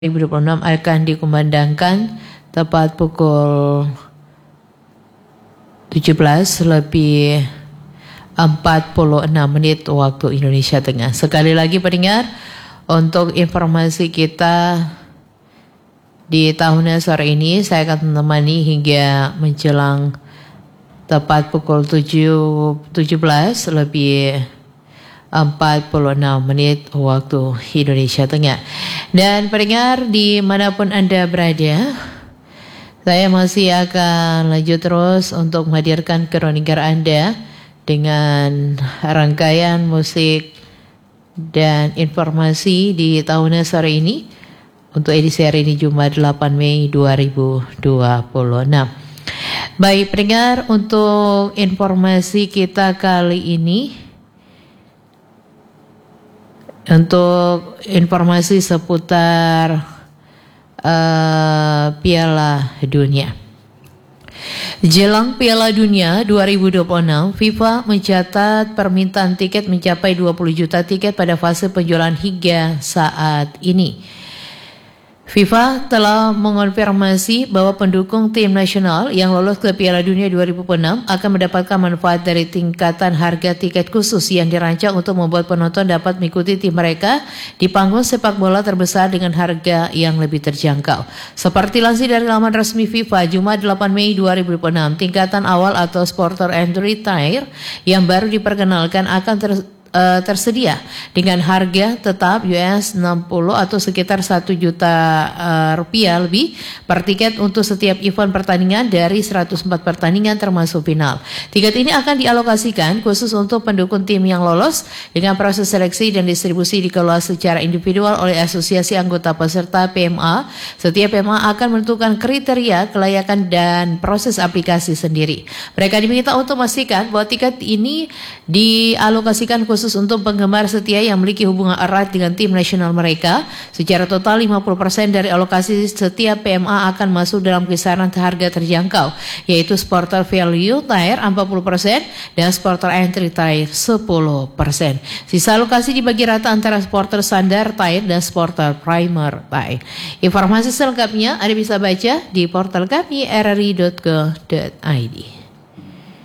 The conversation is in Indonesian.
2026 akan dikumandangkan tepat pukul 17:46 waktu Indonesia Tengah. Sekali lagi pendengar, untuk informasi kita di tahunnya sore ini saya akan menemani hingga menjelang tepat pukul 17:46 waktu Indonesia Tengah. Dan pendengar dimanapun Anda berada, saya masih akan lanjut terus untuk menghadirkan kroniker Anda dengan rangkaian musik dan informasi di tahunnya sore ini untuk edisi hari ini Jumat 8 Mei 2026. Baik pendengar, untuk informasi kita kali ini, untuk informasi seputar Piala Dunia. Jelang Piala Dunia 2026, FIFA mencatat permintaan tiket mencapai 20 juta tiket pada fase penjualan hingga saat ini. FIFA telah mengonfirmasi bahwa pendukung tim nasional yang lolos ke Piala Dunia 2026 akan mendapatkan manfaat dari tingkatan harga tiket khusus yang dirancang untuk membuat penonton dapat mengikuti tim mereka di panggung sepak bola terbesar dengan harga yang lebih terjangkau. Seperti lansir dari laman resmi FIFA, Jumat 8 Mei 2026, tingkatan awal atau supporter entry tier yang baru diperkenalkan akan tersedia dengan harga tetap US$60 atau sekitar 1 juta rupiah lebih per tiket untuk setiap event pertandingan dari 104 pertandingan termasuk final. Tiket ini akan dialokasikan khusus untuk pendukung tim yang lolos dengan proses seleksi dan distribusi dikelola secara individual oleh asosiasi anggota peserta PMA. Setiap PMA akan menentukan kriteria, kelayakan dan proses aplikasi sendiri. Mereka diminta untuk memastikan bahwa tiket ini dialokasikan khusus untuk penggemar setia yang memiliki hubungan erat dengan tim nasional mereka. Secara total 50% dari alokasi setiap PMA akan masuk dalam kisaran harga terjangkau, yaitu supporter value tier 40% dan supporter entry tier 10%. Sisa alokasi dibagi rata antara supporter standar tier dan supporter primer tier. Informasi selengkapnya Anda bisa baca di portal kami rri.go.id.